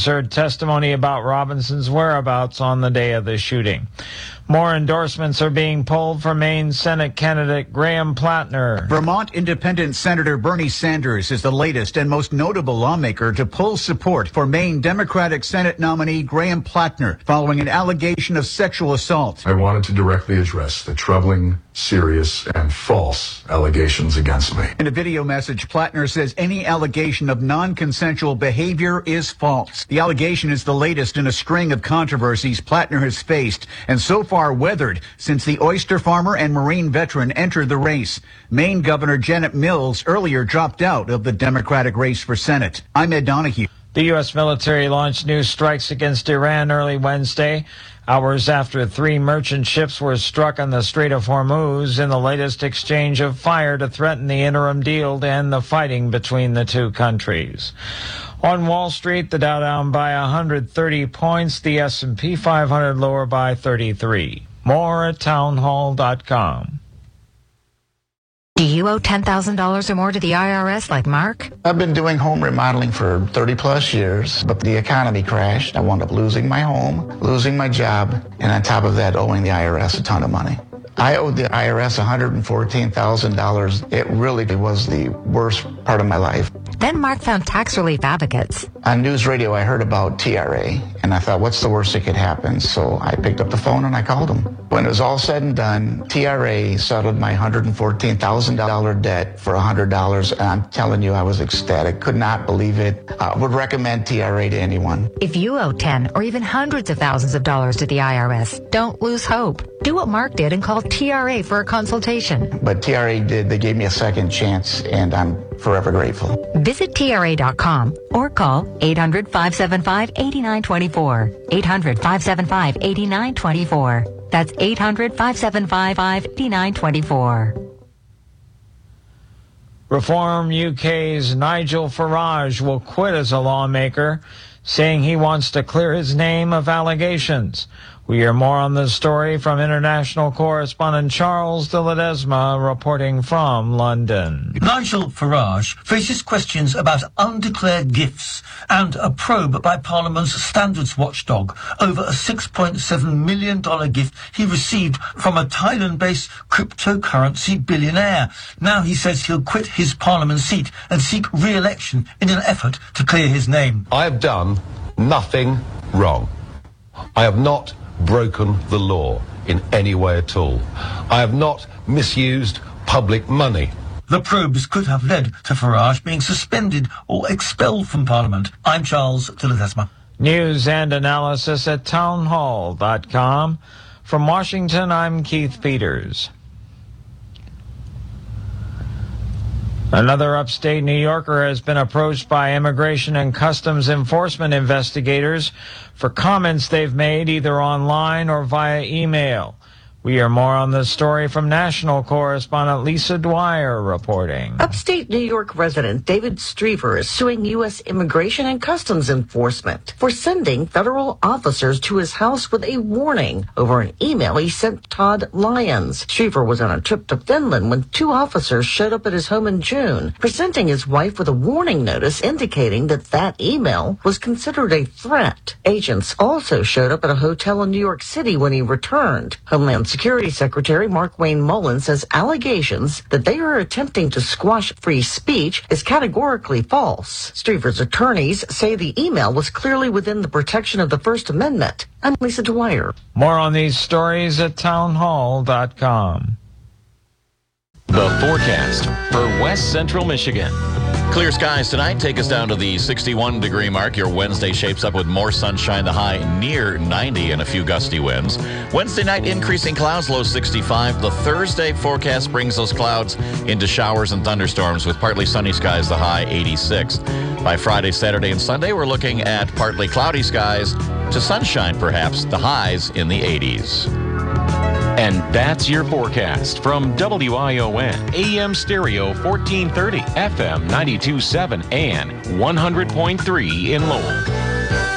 heard testimony about Robinson's whereabouts on the day of the shooting. More endorsements are being pulled for Maine Senate candidate Graham Plattner. Vermont Independent Senator Bernie Sanders is the latest and most notable lawmaker to pull support for Maine Democratic Senate nominee Graham Plattner following an allegation of sexual assault. I wanted to directly address the troubling, serious, and false allegations against me. In a video message, Plattner says any allegation of non-consensual behavior is false. The allegation is the latest in a string of controversies Plattner has faced and so far weathered since the oyster farmer and Marine veteran entered the race. Maine Governor Janet Mills earlier dropped out of the Democratic race for Senate. I'm Ed Donahue. The U.S. military launched new strikes against Iran early Wednesday, hours after 3 merchant ships were struck on the Strait of Hormuz in the latest exchange of fire to threaten the interim deal to end the fighting between the two countries. On Wall Street, the Dow down by 130 points, the S&P 500 lower by 33. More at townhall.com. Do you owe $10,000 or more to the IRS like Mark? I've been doing home remodeling for 30 plus years, but the economy crashed. I wound up losing my home, losing my job, and on top of that, owing the IRS a ton of money. I owed the IRS $114,000. It really was the worst part of my life. Then Mark found Tax Relief Advocates. On news radio, I heard about TRA, and I thought, what's the worst that could happen? So I picked up the phone and I called them. When it was all said and done, TRA settled my $114,000 debt for $100, and I'm telling you, I was ecstatic. Could not believe it. Would recommend TRA to anyone. If you owe 10 or even hundreds of thousands of dollars to the IRS, don't lose hope. Do what Mark did and call TRA for a consultation. But TRA did. They gave me a second chance, and I'm forever grateful. Visit TRA.com or call 800-575-8924. 800-575-8924. That's 800-575-8924. Reform UK's Nigel Farage will quit as a lawmaker, saying he wants to clear his name of allegations. We hear more on this story from international correspondent Charles de Ledesma reporting from London. Nigel Farage faces questions about undeclared gifts and a probe by Parliament's standards watchdog over a $6.7 million gift he received from a Thailand-based cryptocurrency billionaire. Now he says he'll quit his Parliament seat and seek re-election in an effort to clear his name. I have done nothing wrong. I have not broken the law in any way at all. I have not misused public money. The probes could have led to Farage being suspended or expelled from Parliament. I'm Charles de Ledesma. News and analysis at townhall.com. From Washington, I'm Keith Peters. Another upstate New Yorker has been approached by Immigration and Customs Enforcement investigators for comments they've made either online or via email. We hear more on this story from national correspondent Lisa Dwyer reporting. Upstate New York resident David Strever is suing U.S. Immigration and Customs Enforcement for sending federal officers to his house with a warning over an email he sent Todd Lyons. Strever was on a trip to Finland when 2 officers showed up at his home in June, presenting his wife with a warning notice indicating that email was considered a threat. Agents also showed up at a hotel in New York City when he returned. Homeland Security Secretary Mark Wayne Mullen says allegations that they are attempting to squash free speech is categorically false. Strever's attorneys say the email was clearly within the protection of the First Amendment. I'm Lisa Dwyer. More on these stories at townhall.com. The forecast for West Central Michigan. Clear skies tonight take us down to the 61-degree mark. Your Wednesday shapes up with more sunshine, the high near 90 and a few gusty winds. Wednesday night, increasing clouds, low 65. The Thursday forecast brings those clouds into showers and thunderstorms with partly sunny skies, the high 86. By Friday, Saturday, and Sunday, we're looking at partly cloudy skies to sunshine, perhaps, the highs in the 80s. And that's your forecast from WION, AM Stereo 1430, FM 92.7, and 100.3 in Lowell.